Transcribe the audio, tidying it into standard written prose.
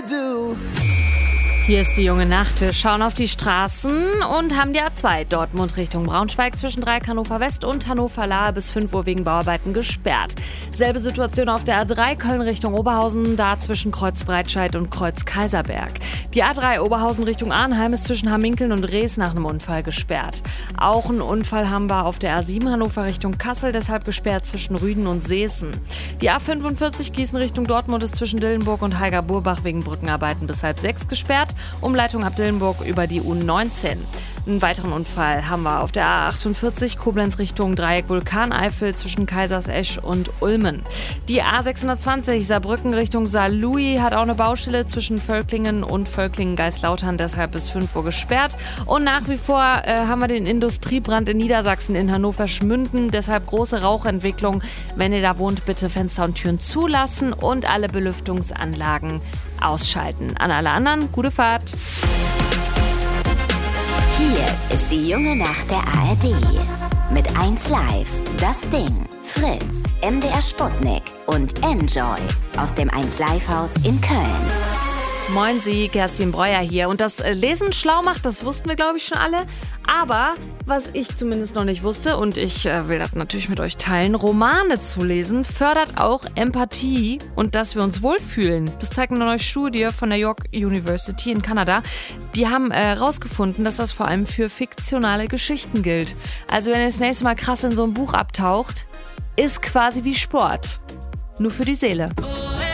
Hier ist die junge Nacht. Wir schauen auf die Straßen und haben die A2 Dortmund Richtung Braunschweig zwischen Dreieck Hannover West und Hannover Lahe bis 5 Uhr wegen Bauarbeiten gesperrt. Selbe Situation auf der A3 Köln Richtung Oberhausen, da zwischen Kreuz Breitscheid und Kreuz Kaiserberg. Die A3 Oberhausen Richtung Arnheim ist zwischen Hamminkeln und Rees nach einem Unfall gesperrt. Auch einen Unfall haben wir auf der A7 Hannover Richtung Kassel, deshalb gesperrt zwischen Rüden und Seeßen. Die A45 Gießen Richtung Dortmund ist zwischen Dillenburg und Heiger-Burbach wegen Brückenarbeiten bis halb 6 gesperrt. Umleitung ab Dillenburg über die U19. Einen weiteren Unfall haben wir auf der A48 Koblenz Richtung Dreieck Vulkaneifel zwischen Kaisersesch und Ulmen. Die A620 Saarbrücken Richtung Saarlouis hat auch eine Baustelle zwischen Völklingen und Völklingen-Geislautern, deshalb bis 5 Uhr gesperrt. Und nach wie vor haben wir den Industriebrand in Niedersachsen in Hannover-Schmünden, deshalb große Rauchentwicklung. Wenn ihr da wohnt, bitte Fenster und Türen zulassen und alle Belüftungsanlagen ausschalten. An alle anderen, gute Fahrt. Hier ist die junge Nacht der ARD. Mit 1Live, Das Ding, Fritz, MDR Sputnik und Enjoy aus dem 1Live-Haus in Köln. Moin Sie, Kerstin Breuer hier. Und das Lesen schlau macht, das wussten wir, glaube ich, schon alle. Aber was ich zumindest noch nicht wusste, und ich will das natürlich mit euch teilen, Romane zu lesen fördert auch Empathie und dass wir uns wohlfühlen. Das zeigt eine neue Studie von der York University in Kanada. Die haben herausgefunden, dass das vor allem für fiktionale Geschichten gilt. Also wenn ihr das nächste Mal krass in so ein Buch abtaucht, ist quasi wie Sport. Nur für die Seele.